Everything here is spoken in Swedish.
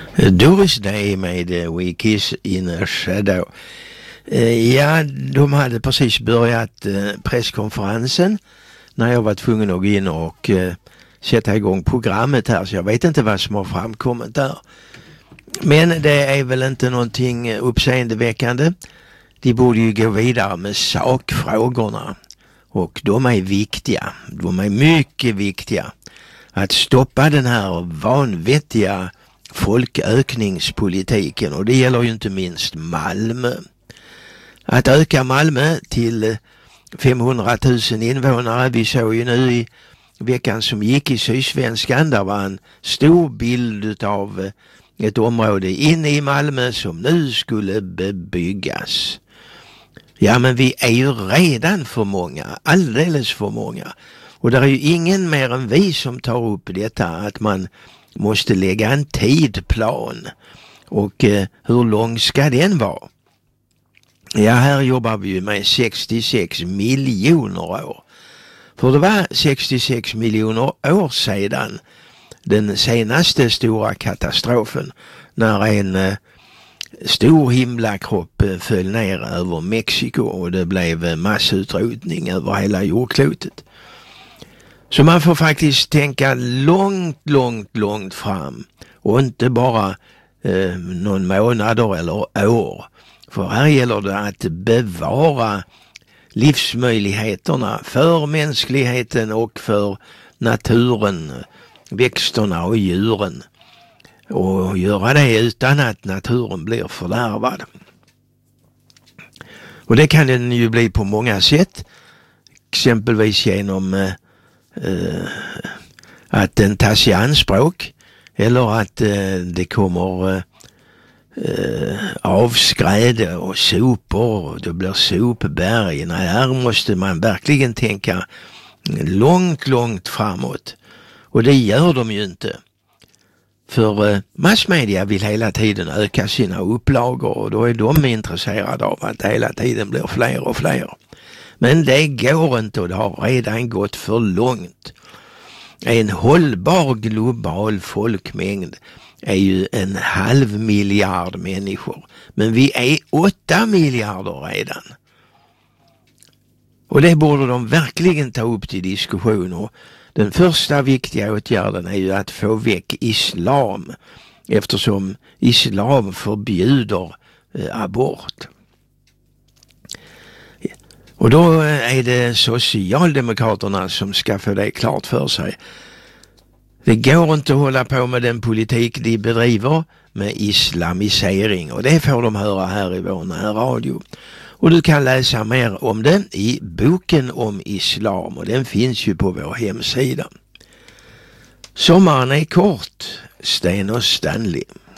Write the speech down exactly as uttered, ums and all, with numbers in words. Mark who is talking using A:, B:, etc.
A: Doris Day med We Kiss in a Shadow. Ja, de hade precis börjat presskonferensen när jag var tvungen att gå in och sätta igång programmet här, så jag vet inte vad som har framkommit där. Men det är väl inte någonting uppseendeväckande. De borde ju gå vidare med sakfrågorna, och de är viktiga. De är mycket viktiga. Att stoppa den här vanvettiga folkökningspolitiken, och det gäller ju inte minst Malmö. Att öka Malmö till femhundratusen invånare, vi såg ju nu i veckan som gick i Sydsvenskan, där var en stor bild av ett område inne i Malmö som nu skulle bebyggas. Ja, men vi är ju redan för många, alldeles för många. Och det är ju ingen mer än vi som tar upp detta, att man måste lägga en tidplan. Och eh, hur lång ska den vara? Ja, här jobbar vi ju med sextiosex miljoner år. För det var sextiosex miljoner år sedan den senaste stora katastrofen, när en eh, stor himlakropp eh, föll ner över Mexiko och det blev eh, massutrotning över hela jordklotet. Så man får faktiskt tänka långt, långt, långt fram, och inte bara eh, någon månader eller år. För här gäller det att bevara livsmöjligheterna för mänskligheten och för naturen, växterna och djuren. Och göra det utan att naturen blir fördärvad. Och det kan den ju bli på många sätt. Exempelvis genom eh, eh, att den tas i anspråk, eller att eh, det kommer eh, Uh, avskräde och sopor, och det blir sopberg. Nej, här måste man verkligen tänka långt, långt framåt. Och det gör de ju inte. För uh, massmedia vill hela tiden öka sina upplagor, och då är de intresserade av att hela tiden blir fler och fler. Men det går inte, och det har redan gått för långt. En hållbar global folkmängd är ju en halv miljard människor. Men vi är åtta miljarder redan. Och det borde de verkligen ta upp till diskussion. Och den första viktiga åtgärden är ju att få väck islam, eftersom islam förbjuder eh, abort. Och då är det Socialdemokraterna som ska få det klart för sig. Det går inte att hålla på med den politik de bedriver med islamisering, och det får de höra här i vår närradio. Och du kan läsa mer om det i boken om islam, och den finns ju på vår hemsida. Sommaren är kort, Sten och Stanley.